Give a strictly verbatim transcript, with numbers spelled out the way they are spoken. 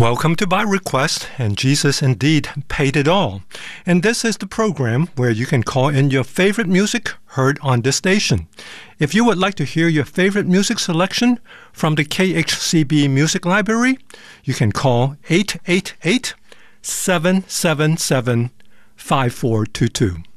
Welcome to By Request, and Jesus indeed paid it all. And this is the program where you can call in your favorite music heard on this station. If you would like to hear your favorite music selection from the K H C B Music Library, you can call eight eight eight, seven seven seven, five four two two.